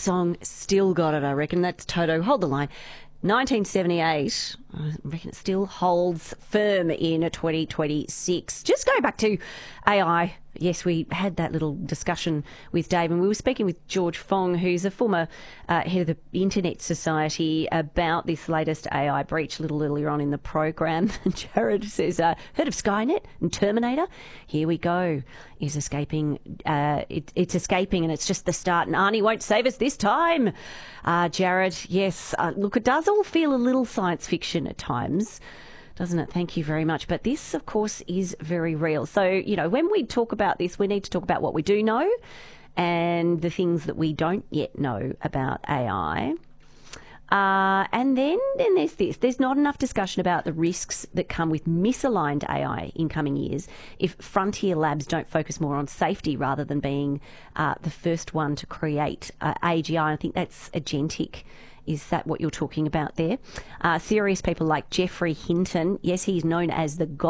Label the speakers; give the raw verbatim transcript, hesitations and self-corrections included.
Speaker 1: song still got it, I reckon. That's Toto. Hold the line. nineteen seventy-eight, I reckon it still holds firm in twenty twenty-six. Just going back to A I, yes, we had that little discussion with Dave, and we were speaking with George Fong, who's a former uh, head of the Internet Society, about this latest A I breach a little earlier on in the program. Jared says, uh, heard of Skynet and Terminator? Here we go. Is escaping. Uh, it, it's escaping, and it's just the start. And Arnie won't save us this time. Uh, Jared, yes, uh, look, it does all feel a little science fiction at times, doesn't it? Thank you very much. But this, of course, is very real. So, you know, when we talk about this, we need to talk about what we do know and the things that we don't yet know about A I. Uh, and then, then there's this. There's not enough discussion about the risks that come with misaligned A I in coming years if frontier labs don't focus more on safety rather than being uh, the first one to create uh, A G I. I think that's agentic. Is that what you're talking about there? Uh, serious people like Geoffrey Hinton, yes, he's known as the God